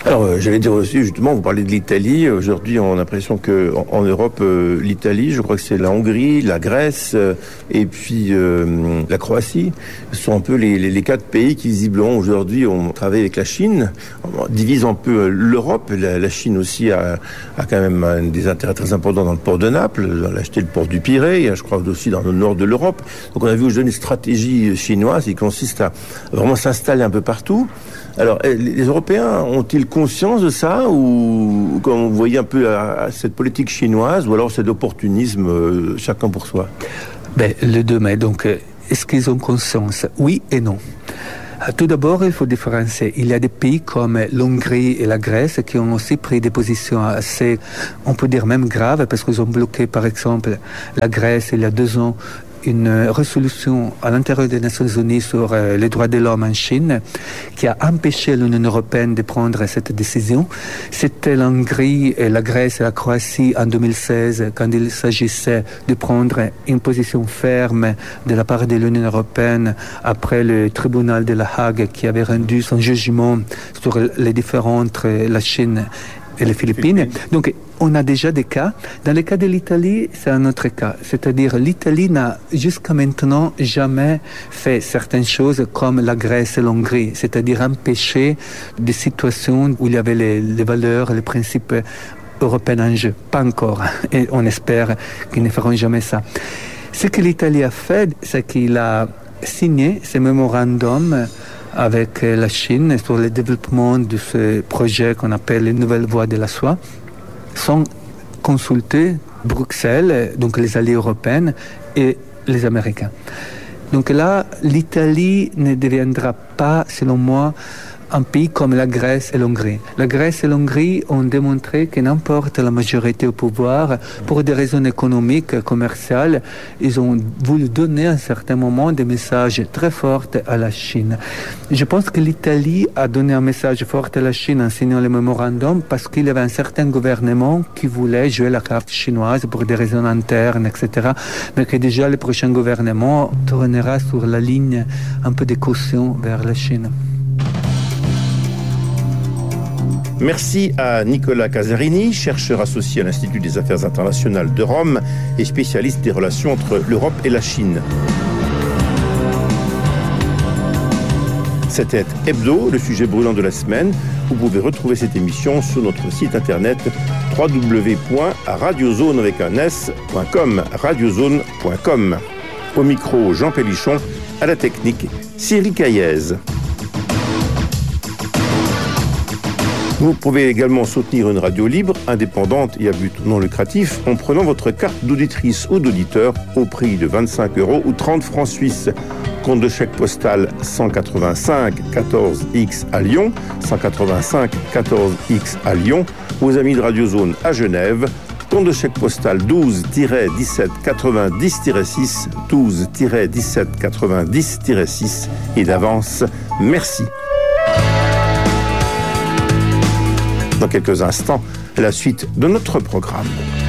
Alors, j'allais dire aussi, justement, vous parlez de l'Italie. Aujourd'hui, on a l'impression qu'en Europe, l'Italie, je crois que c'est la Hongrie, la Grèce et puis la Croatie. Ce sont un peu les 4 pays qui, visiblement, aujourd'hui, ont travaillé avec la Chine. On divise un peu l'Europe. La Chine aussi a quand même des intérêts très importants dans le port de Naples. Elle a acheté le port du Pirée, je crois aussi dans le nord de l'Europe. Donc, on a vu aujourd'hui une stratégie chinoise qui consiste à vraiment s'installer un peu partout. Alors, les Européens ont-ils conscience de ça, ou quand vous voyez un peu à cette politique chinoise, ou alors c'est d'opportunisme, chacun pour soi? Les deux, mais donc, est-ce qu'ils ont conscience? Oui et non. Tout d'abord, il faut différencier. Il y a des pays comme l'Hongrie et la Grèce qui ont aussi pris des positions assez, on peut dire même graves, parce qu'ils ont bloqué, par exemple, la Grèce il y a 2 ans, une résolution à l'intérieur des Nations Unies sur les droits de l'homme en Chine qui a empêché l'Union européenne de prendre cette décision. C'était l'Hongrie, la Grèce et la Croatie en 2016 quand il s'agissait de prendre une position ferme de la part de l'Union européenne après le tribunal de La Hague qui avait rendu son jugement sur les différentes, la Chine et les Philippines. Donc, on a déjà des cas. Dans le cas de l'Italie, c'est un autre cas. C'est-à-dire, l'Italie n'a jusqu'à maintenant jamais fait certaines choses comme la Grèce et l'Hongrie. C'est-à-dire empêcher des situations où il y avait les valeurs, les principes européens en jeu. Pas encore. Et on espère qu'ils ne feront jamais ça. Ce que l'Italie a fait, c'est qu'il a signé ce mémorandum avec la Chine sur le développement de ce projet qu'on appelle les nouvelles voies de la soie, sans consulter Bruxelles, donc les alliés européens et les Américains. Donc là, l'Italie ne deviendra pas, selon moi, un pays comme la Grèce et l'Hongrie. La Grèce et l'Hongrie ont démontré que n'importe la majorité au pouvoir, pour des raisons économiques, commerciales, ils ont voulu donner à un certain moment des messages très forts à la Chine. Je pense que l'Italie a donné un message fort à la Chine en signant le mémorandum parce qu'il y avait un certain gouvernement qui voulait jouer la carte chinoise pour des raisons internes, etc. Mais que déjà le prochain gouvernement tournera sur la ligne un peu de caution vers la Chine. Merci à Nicolas Casarini, chercheur associé à l'Institut des Affaires internationales de Rome et spécialiste des relations entre l'Europe et la Chine. C'était Hebdo, le sujet brûlant de la semaine. Vous pouvez retrouver cette émission sur notre site internet www.radiozone.com, radiozone.com. Au micro, Jean Pélichon, à la technique, Cyril Caillez. Vous pouvez également soutenir une radio libre, indépendante et à but non lucratif en prenant votre carte d'auditrice ou d'auditeur au prix de 25 € ou 30 francs suisses. Compte de chèque postal 185 14X à Lyon, 185 14X à Lyon, aux amis de Radio Zone à Genève. Compte de chèque postal 12-17 90-6, 12-17 90-6. Et d'avance, merci. Dans quelques instants, la suite de notre programme.